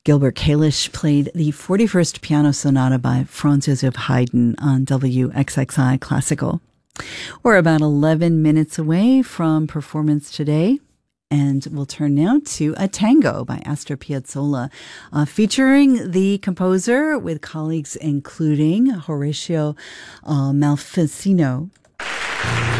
Gilbert Kalish played the 41st Piano Sonata by Franz Joseph Haydn on WXXI Classical. We're about 11 minutes away from performance today, and we'll turn now to a tango by Astor Piazzolla, featuring the composer with colleagues including Horatio Malfacino.